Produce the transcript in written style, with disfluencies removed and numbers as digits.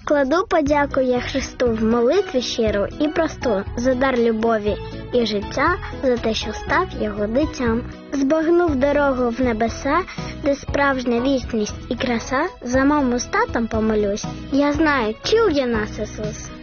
Складу подяку я Христу в молитві щиру і просту за дар любові і життя, за те, що став його дитям. Збагнув дорогу в небеса, де справжня вічність і краса, за маму з татом помолюсь. Я знаю, чує нас Ісус.